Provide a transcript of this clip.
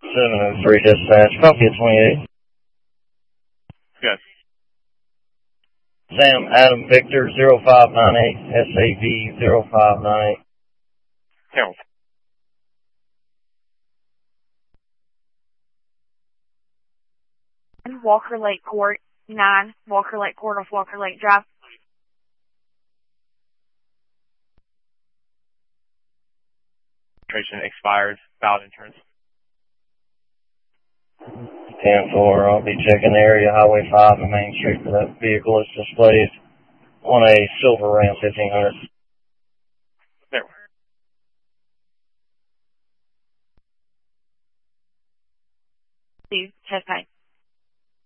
703 dispatch, copy at 28. Good. Sam Adam Victor 0598, SAV 0598. Harold. Walker Lake Court, 9, Walker Lake Court off Walker Lake Drive. Registration expired, valid insurance. 10-4, I'll be checking the area, Highway 5 and Main Street for that vehicle. It's displayed on a silver Ram 1500. There. Steve, test time.